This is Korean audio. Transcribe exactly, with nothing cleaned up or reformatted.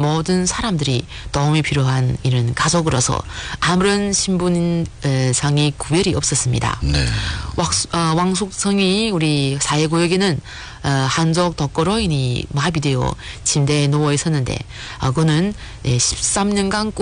모든 사람들이 도움이 필요한 이런 가족으로서 아무런 신분상의 구별이 없었습니다. 네. 왁- 어, 왕숙성이 우리 사회구역에는 어, 한쪽 덕거로인이 마비되어 침대에 누워 있었는데 어, 그는 네, 십삼 년간